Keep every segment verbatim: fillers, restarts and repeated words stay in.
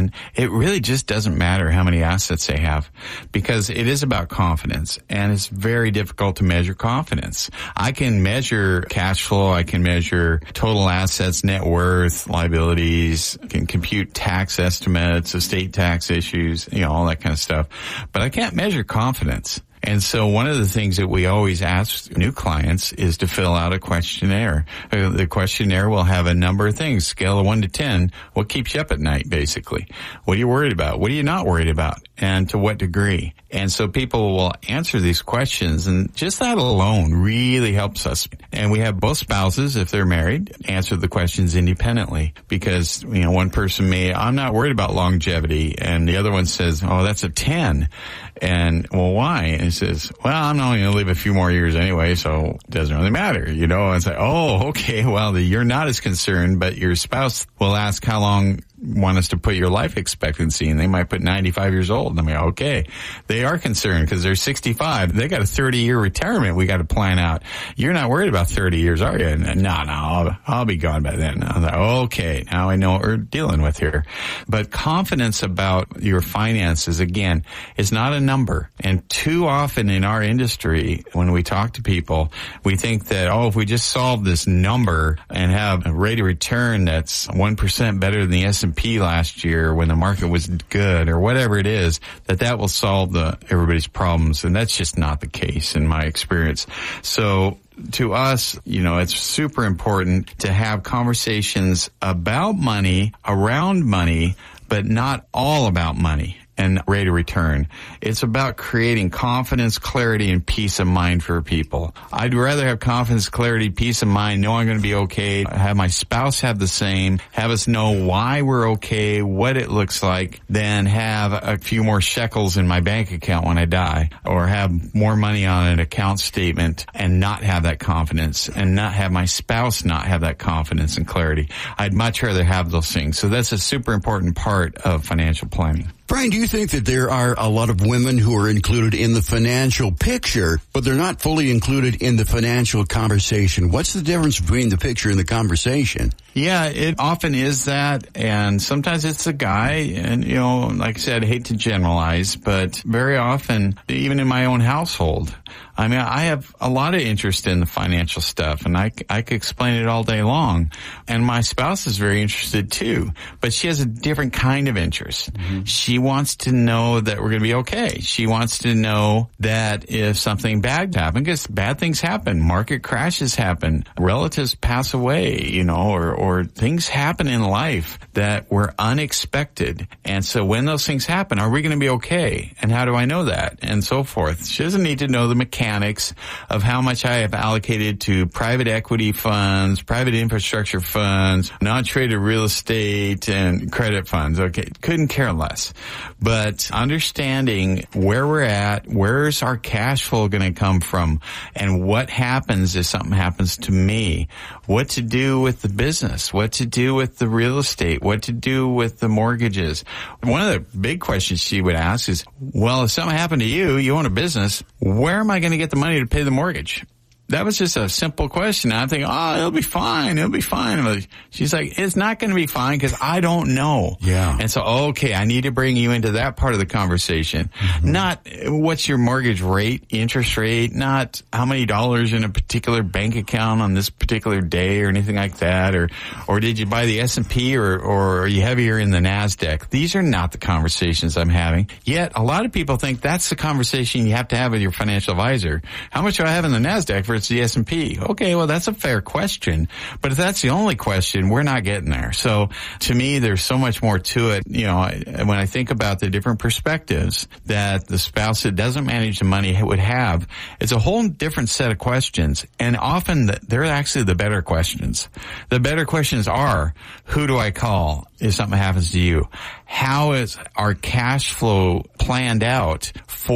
ten, it really just doesn't matter how many assets they have, because it is about confidence, and it's very difficult to measure confidence. I can measure cash flow, I can measure total assets, net worth, liabilities, I can compute tax estimates, estate tax issues, you know, all that kind of stuff, but I can't measure confidence. And so one of the things that we always ask new clients is to fill out a questionnaire. The questionnaire will have a number of things, scale of one to ten. What keeps you up at night, basically? What are you worried about? What are you not worried about? And to what degree? And so people will answer these questions, and just that alone really helps us. And we have both spouses, if they're married, answer the questions independently, because, you know, one person may, I'm not worried about longevity, and the other one says, oh, that's a ten. And, well, why? And he says, well, I'm only going to live a few more years anyway, so it doesn't really matter, you know. And it's like, oh, okay, well, the, you're not as concerned, but your spouse will ask how long want us to put your life expectancy, and they might put ninety-five years old. And I mean, okay, they are concerned because they're sixty-five. They got a thirty-year retirement we got to plan out. You're not worried about thirty years, are you? And, no, no, I'll, I'll be gone by then. I was like, okay, now I know what we're dealing with here. But confidence about your finances, again, is not a number. And too often in our industry, when we talk to people, we think that, oh, if we just solve this number and have a rate of return that's one percent better than the S and P last year when the market was good, or whatever it is, that that will solve the everybody's problems. And that's just not the case in my experience. So to us, you know, it's super important to have conversations about money, around money, but not all about money and rate of return. It's about creating confidence, clarity, and peace of mind for people. I'd rather have confidence, clarity, peace of mind, know I'm going to be okay, have my spouse have the same, have us know why we're okay, what it looks like, than have a few more shekels in my bank account when I die, or have more money on an account statement and not have that confidence, and not have my spouse not have that confidence and clarity. I'd much rather have those things. So that's a super important part of financial planning. Brian, do you think that there are a lot of women who are included in the financial picture, but they're not fully included in the financial conversation? What's the difference between the picture and the conversation? Yeah, it often is that, and sometimes it's a guy, and, you know, like I said, I hate to generalize, but very often, even in my own household, I mean, I have a lot of interest in the financial stuff, and I, I could explain it all day long. And my spouse is very interested too, but she has a different kind of interest. Mm-hmm. She wants to know that we're going to be okay. She wants to know that if something bad happens, because bad things happen, market crashes happen, relatives pass away, you know, or, or things happen in life that were unexpected. And so when those things happen, are we going to be okay? And how do I know that? And so forth. She doesn't need to know the mechanics of how much I have allocated to private equity funds, private infrastructure funds, non-traded real estate, and credit funds. Okay, couldn't care less. But understanding where we're at, where's our cash flow going to come from, and what happens if something happens to me, what to do with the business, what to do with the real estate, what to do with the mortgages. One of the big questions she would ask is, well, if something happened to you, you own a business, where am I going to get the money to pay the mortgage? That was just a simple question. I'm thinking, oh, it'll be fine. It'll be fine. Like, she's like, it's not going to be fine because I don't know. Yeah. And so, okay, I need to bring you into that part of the conversation. Mm-hmm. Not what's your mortgage rate, interest rate, not how many dollars in a particular bank account on this particular day or anything like that. Or, or did you buy the S and P or, or are you heavier in the NASDAQ? These are not the conversations I'm having. Yet a lot of people think that's the conversation you have to have with your financial advisor. How much do I have in the NASDAQ versus the S and P? Okay, well, that's a fair question. But if that's the only question, we're not getting there. So to me, there's so much more to it. You know, when I think about the different perspectives that the spouse that doesn't manage the money would have, it's a whole different set of questions. And often they're actually the better questions. The better questions are, who do I call if something happens to you? How is our cash flow planned out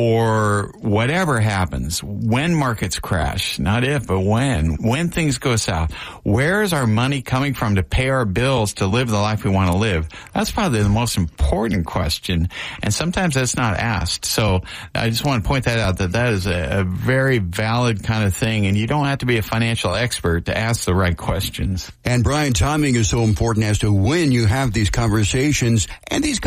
for whatever happens? When markets crash, not if, but when. When things go south, where is our money coming from to pay our bills to live the life we want to live? That's probably the most important question, and sometimes that's not asked. So I just want to point that out, that that is a, a very valid kind of thing, and you don't have to be a financial expert to ask the right questions. And Brian, timing is so important as to when you have these conversations, and these